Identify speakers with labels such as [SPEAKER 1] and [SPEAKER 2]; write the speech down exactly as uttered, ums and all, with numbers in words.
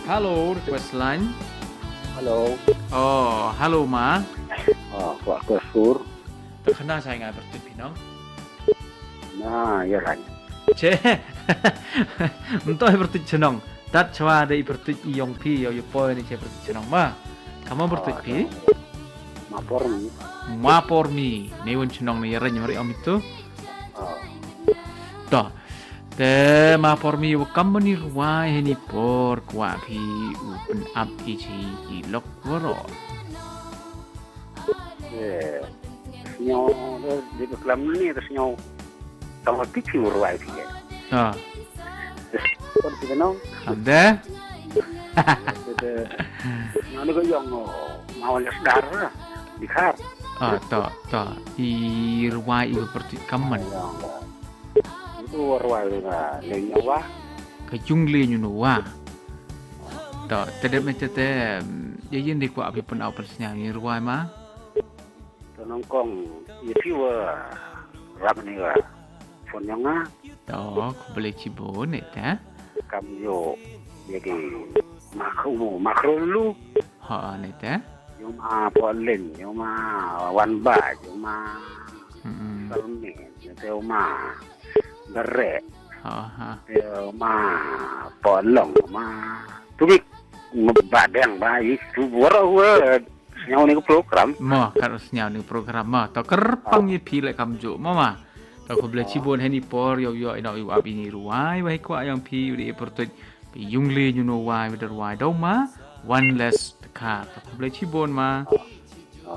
[SPEAKER 1] Halo, request line.
[SPEAKER 2] Halo.
[SPEAKER 1] Oh, halo Ma.
[SPEAKER 2] Oh, Pak Kesur.
[SPEAKER 1] Tak kenal saya ngai bertut pinong.
[SPEAKER 2] Nah, ya kan.
[SPEAKER 1] Che. Untuk bertut jenong. Dat chwa de bertut iyong pi yo yo poin ni che bertut jenong Ma. Kamu bertut pi?
[SPEAKER 2] Mapor ni.
[SPEAKER 1] Ma por mi. Ni won jenong ni ren mari om itu.
[SPEAKER 2] Oh.
[SPEAKER 1] Dah. Te ma por mi wo kam ni ruai ni por kwa pi u pen up i chi i lok woro.
[SPEAKER 2] Eh. Senyaw di kelam ni terus senyaw. Sama tiki urwai pi.
[SPEAKER 1] Ah.
[SPEAKER 2] Kon ti kenong.
[SPEAKER 1] Anda?
[SPEAKER 2] Nah, ni ko yang mau les dar dikhat.
[SPEAKER 1] Ah, tak, tak. I ruai i bertut kaman.
[SPEAKER 2] Itu urwai na lenyawa.
[SPEAKER 1] Ka jungle nyu no wa. Tak, tede me tete ye yin di kwa api pun au persnya ni ruai ma.
[SPEAKER 2] Nong kong ye pi wa rap ni wa. Phone yang na
[SPEAKER 1] Tak, ko boleh cibon et ha.
[SPEAKER 2] kam yo jadi makro makro lu.
[SPEAKER 1] Ha net ha.
[SPEAKER 2] Yo ma pollen, yo ma wan ba, yo ma
[SPEAKER 1] Hmm.
[SPEAKER 2] salmi, yo ma gere,
[SPEAKER 1] Ha ha.
[SPEAKER 2] yo ma polong, ma tubik badang bayi tu boro we senyaw ni program.
[SPEAKER 1] Ma harus nyau ni program ma. Tak kerpang ye pi lek kam jo ma ma. Tak ko boleh cibon hani por yo yo ina yu abi ni ruai wai kwa yang pi di pertut pi jungle nyu no wai with ruai dau ma. One less dekat. Tak ko boleh cibon ma.